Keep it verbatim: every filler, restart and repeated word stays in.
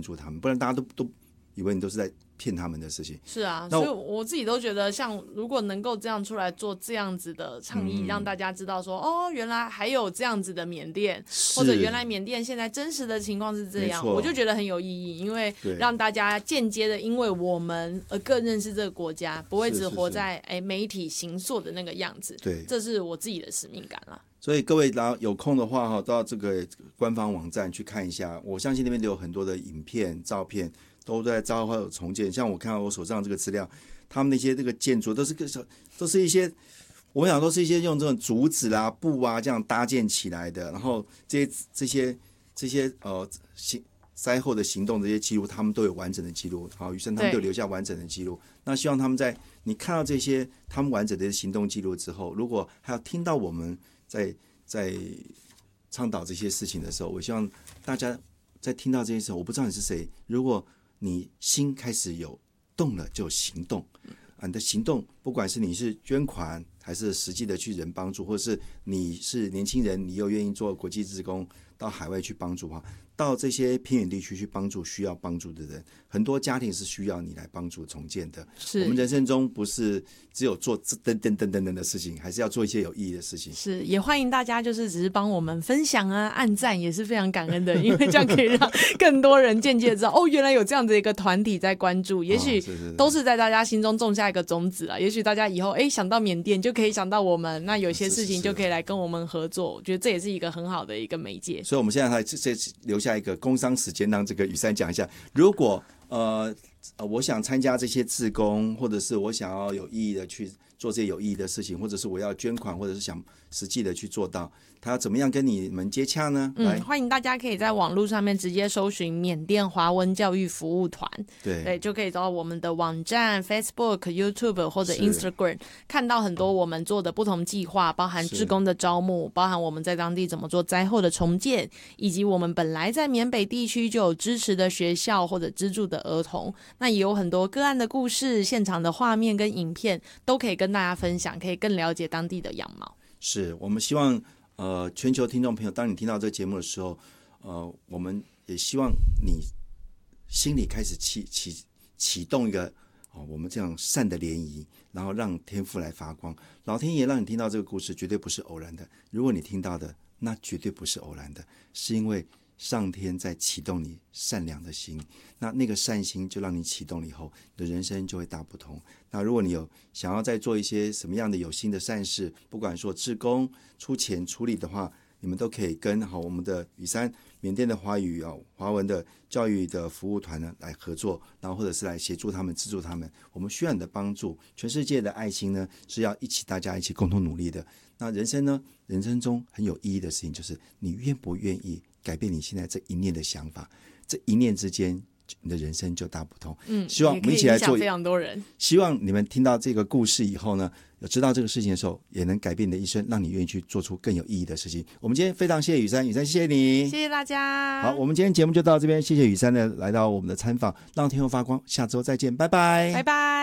注他们，不然大家都都以为你都是在骗他们的事情。 是啊，所以我自己都觉得，像如果能够这样出来做这样子的倡议，嗯、让大家知道说，哦，原来还有这样子的缅甸，或者原来缅甸现在真实的情况是这样，我就觉得很有意义，因为让大家间接的因为我们而更认识这个国家，不会只活在哎媒体形塑的那个样子。对，这是我自己的使命感啦。 所以各位然后有空的话到这个官方网站去看一下，我相信那边都有很多的影片、照片。都在灾后重建，像我看到我手上这个资料，他们那些这个建筑都是个都是一些，我想都是一些用这种竹子啦、布啊这样搭建起来的，然后这些这些这些呃行灾后的行动这些记录，他们都有完整的记录。好，宇生他们都留下完整的记录。那希望他们在你看到这些他们完整的行动记录之后，如果还要听到我们在在倡导这些事情的时候，我希望大家在听到这些时候，我不知道你是谁，如果你心开始有动了，就行动。啊，你的行动，不管是你是捐款，还是实际的去人帮助，或者是你是年轻人，你又愿意做国际志工，到海外去帮助的话，到这些偏远地区去帮助需要帮助的人，很多家庭是需要你来帮助重建的。我们人生中不是只有做等等等等等的事情，还是要做一些有意义的事情。 是，也欢迎大家就是只是帮我们分享啊、按赞，也是非常感恩的，因为这样可以让更多人间接知道，哦，原来有这样的一个团体在关注，也许都是在大家心中种下一个种子啊。也许大家以后哎想到缅甸就可以想到我们，那有些事情就可以来跟我们合作。我觉得这也是一个很好的一个媒介。 所以我们现在还这留下一个工商时间，让这个宇珊讲一下，如果呃呃我想参加这些志工，或者是我想要有意义的去做这些有意义的事情，或者是我要捐款，或者是想实际的去做到，他要怎么样跟你们接洽呢？ 嗯，欢迎大家可以在网络上面直接搜寻缅甸华文教育服务团， 对, 对就可以找到我们的网站 Facebook、YouTube 或者 Instagram， 看到很多我们做的不同计划，包含志工的招募，包含我们在当地怎么做灾后的重建，以及我们本来在缅北地区就有支持的学校或者资助的儿童，那也有很多个案的故事、现场的画面跟影片都可以跟大家分享，可以更了解当地的样貌。 是，我们希望呃，全球听众朋友，当你听到这个节目的时候，呃，我们也希望你心里开始启启启动一个哦，我们这样善的涟漪，然后让天父来发光。老天爷让你听到这个故事，绝对不是偶然的。如果你听到的，那绝对不是偶然的，是因为上天在启动你善良的心。那那个善心就让你启动了以后，你的人生就会大不同。那如果你有想要再做一些什么样的有心的善事，不管说志工出钱出力的话，你们都可以跟好我们的宇珊缅甸的华语啊华文的教育的服务团呢来合作，然后或者是来协助他们资助他们。我们需要你的帮助，全世界的爱心呢是要一起大家一起共同努力的。那人生呢，人生中很有意义的事情就是你愿不愿意改变你现在这一念的想法，这一念之间你的人生就大不同。 嗯， 希望我们一起来做， 非常多人。 希望你们听到这个故事以后呢，有知道这个事情的时候，也能改变你的一生，让你愿意去做出更有意义的事情。我们今天非常谢谢宇珊，宇珊谢谢你， 谢谢大家。 好，我们今天节目就到这边，谢谢宇珊呢来到我们的参访，让天后发光，下周再见，拜拜， 拜拜。